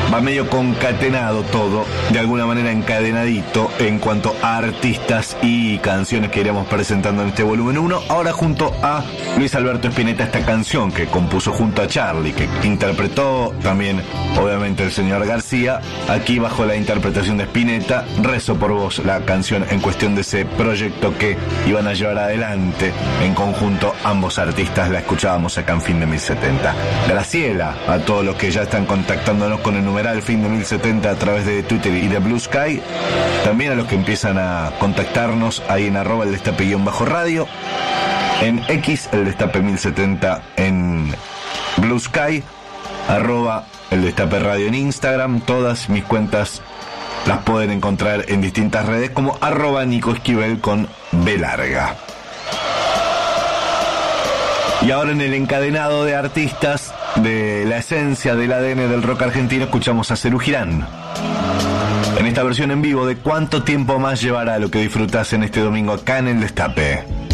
va medio concatenado todo, de alguna manera encadenadito en cuanto a artistas y canciones que iremos presentando en este volumen 1. Ahora junto a Luis Alberto Spinetta, esta canción que compuso junto a Charlie, que interpretó también obviamente el señor García, aquí bajo la interpretación de Spinetta, Rezo por vos, la canción en cuestión de ese proyecto que iban a llevar adelante en conjunto ambos artistas. La escuchábamos acá en Fin de 1070. Graciela, a todos los que ya están contactándonos con el numeral Fin de 1070 a través de Twitter y de Blue Sky, también a los que empiezan a contactarnos ahí en @el destape_radio, en X el destape 1070, en Blue Sky, @el destape radio en Instagram. Todas mis cuentas las pueden encontrar en distintas redes como @Nico Esquivel con B larga. Y ahora en el encadenado de artistas de la esencia del ADN del rock argentino, escuchamos a Serú Girán en esta versión en vivo de ¿Cuánto tiempo más llevará lo que disfrutás en este domingo acá en el Destape?